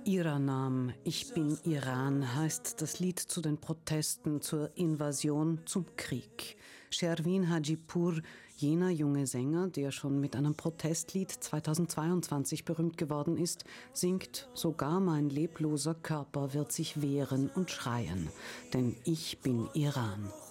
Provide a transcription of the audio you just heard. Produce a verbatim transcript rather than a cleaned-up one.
Iranam, ich bin Iran heißt das Lied zu den Protesten zur Invasion, zum Krieg. Shervin Hajipur, jener junge Sänger, der schon mit einem Protestlied zweitausendzweiundzwanzig berühmt geworden ist, singt: Sogar mein lebloser Körper wird sich wehren und schreien, denn ich bin Iran.